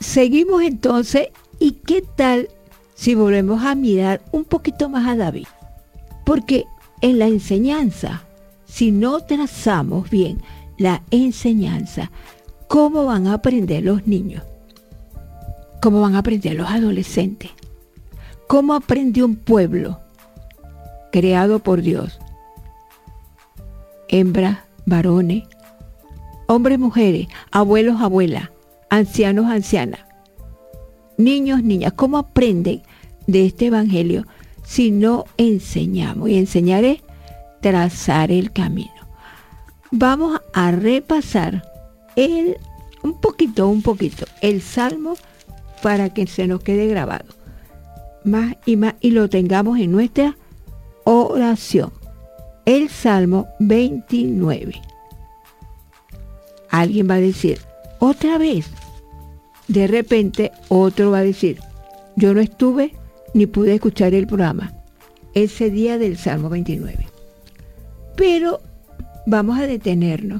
seguimos entonces, ¿y qué tal si volvemos a mirar un poquito más a David? Porque en la enseñanza, si no trazamos bien la enseñanza, ¿cómo van a aprender los niños? ¿Cómo van a aprender los adolescentes? ¿Cómo aprende un pueblo creado por Dios? Hembras, varones, hombres, mujeres, abuelos, abuelas, ancianos, ancianas, niños, niñas. ¿Cómo aprenden de este evangelio si no enseñamos? Y enseñar es trazar el camino. Vamos a repasar un poquito, el Salmo para que se nos quede grabado. Más y lo tengamos en nuestra oración. El Salmo 29. Alguien va a decir, otra vez. De repente otro va a decir, yo no estuve ni pude escuchar el programa ese día del Salmo 29. Pero vamos a detenernos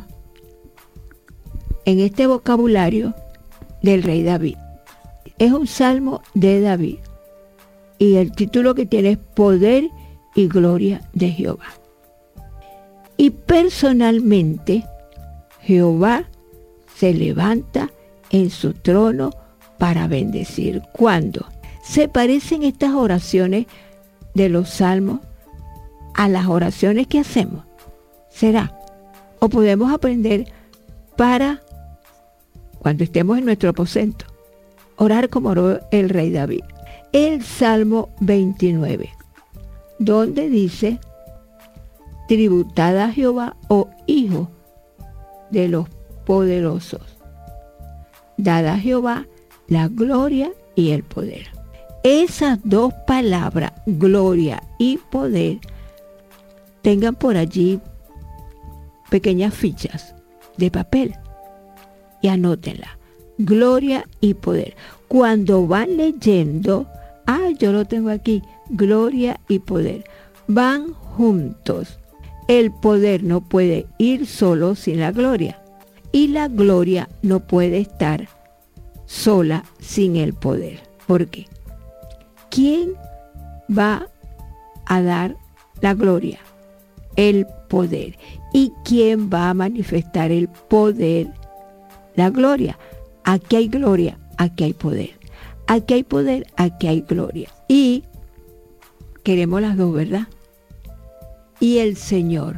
en este vocabulario del rey David. Es un salmo de David y el título que tiene es Poder y Gloria de Jehová. Y personalmente Jehová se levanta en su trono para bendecir. ¿Cuándo? ¿Se parecen estas oraciones de los salmos a las oraciones que hacemos? ¿Será? ¿O podemos aprender para, cuando estemos en nuestro aposento, orar como oró el rey David? El Salmo 29, donde dice, tributad a Jehová, oh hijo de los poderosos. Dad a Jehová la gloria y el poder. Esas dos palabras, gloria y poder, tengan por allí pequeñas fichas de papel y anótenla. Gloria y poder. Cuando van leyendo, yo lo tengo aquí, gloria y poder. Van juntos. El poder no puede ir solo sin la gloria. Y la gloria no puede estar sola sin el poder. ¿Por qué? ¿Quién va a dar la gloria? El poder. ¿Y quién va a manifestar el poder? La gloria. Aquí hay gloria, aquí hay poder. Aquí hay poder, aquí hay gloria. Y queremos las dos, ¿verdad? Y el Señor,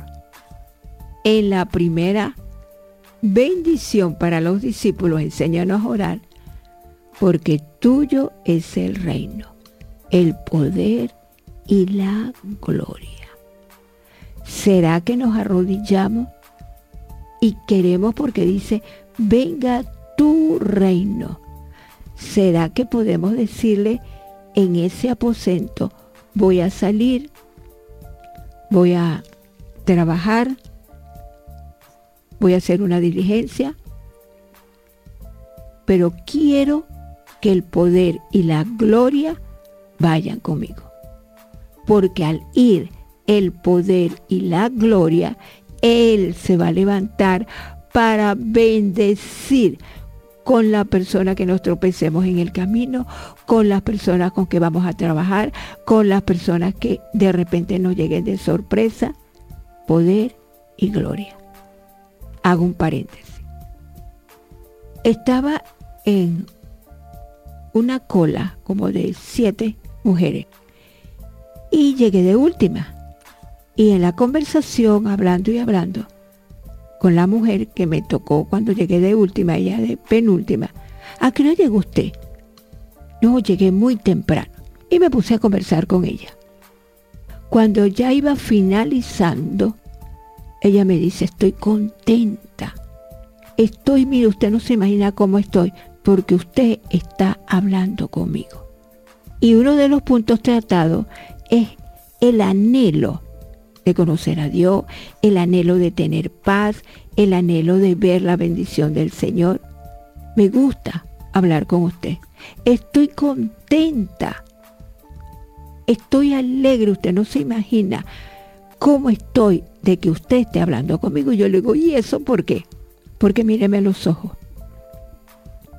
en la primera bendición para los discípulos, enséñanos a orar, porque tuyo es el reino, el poder y la gloria. ¿Será que nos arrodillamos y queremos, porque dice, venga tu reino? ¿Será que podemos decirle en ese aposento, voy a salir, voy a trabajar, voy a hacer una diligencia, pero quiero que el poder y la gloria vayan conmigo? Porque al ir el poder y la gloria, Él se va a levantar para bendecir con la persona que nos tropecemos en el camino, con las personas con que vamos a trabajar, con las personas que de repente nos lleguen de sorpresa. Poder y gloria. Hago un paréntesis. Estaba en una cola como de 7 mujeres y llegué de última. Y en la conversación, hablando y hablando, con la mujer que me tocó cuando llegué de última, ella de penúltima, ¿a qué hora llegó usted? No, llegué muy temprano. Y me puse a conversar con ella. Cuando ya iba finalizando, ella me dice, estoy contenta. Mire, usted no se imagina cómo estoy, porque usted está hablando conmigo. Y uno de los puntos tratados es el anhelo de conocer a Dios, el anhelo de tener paz, el anhelo de ver la bendición del Señor. Me gusta hablar con usted. Estoy contenta. Estoy alegre. Usted no se imagina cómo estoy de que usted esté hablando conmigo. Y yo le digo, ¿y eso por qué? Porque míreme a los ojos.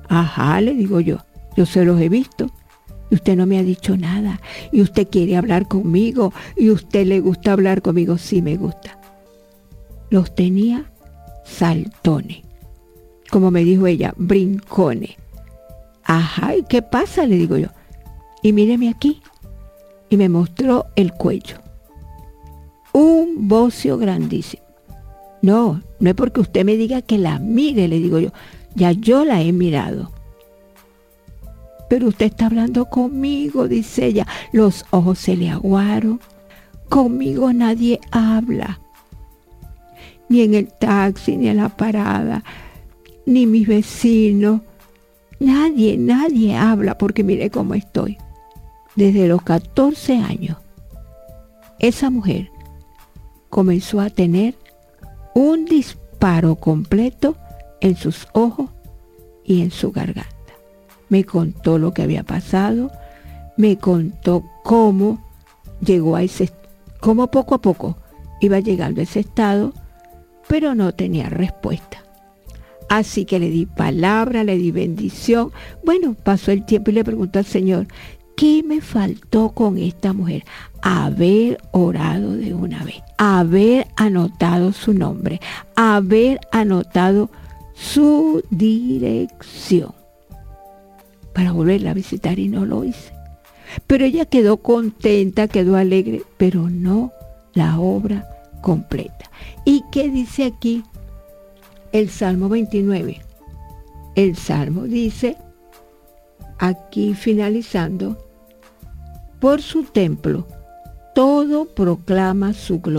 Ajá, le digo yo se los he visto. Y usted no me ha dicho nada. Y usted quiere hablar conmigo. Y usted le gusta hablar conmigo. Sí, me gusta. Los tenía saltones. Como me dijo ella, brincones. Ajá, ¿y qué pasa? Le digo yo. Y míreme aquí. Y me mostró el cuello. Un bocio grandísimo. No es porque usted me diga que la mire, le digo yo. Ya yo la he mirado. Pero usted está hablando conmigo, dice ella. Los ojos se le aguaron. Conmigo nadie habla. Ni en el taxi, ni en la parada, ni mis vecinos. Nadie habla porque mire cómo estoy. Desde los 14 años, esa mujer comenzó a tener un disparo completo en sus ojos y en su garganta. Me contó lo que había pasado, me contó cómo llegó a cómo poco a poco iba llegando a ese estado, pero no tenía respuesta. Así que le di palabra, le di bendición. Bueno, pasó el tiempo y le pregunto al Señor, ¿qué me faltó con esta mujer? Haber orado de una vez, haber anotado su nombre, haber anotado su dirección para volverla a visitar, y no lo hice. Pero ella quedó contenta, quedó alegre, pero no la obra completa. ¿Y qué dice aquí el Salmo 29? El Salmo dice, aquí finalizando, por su templo todo proclama su gloria.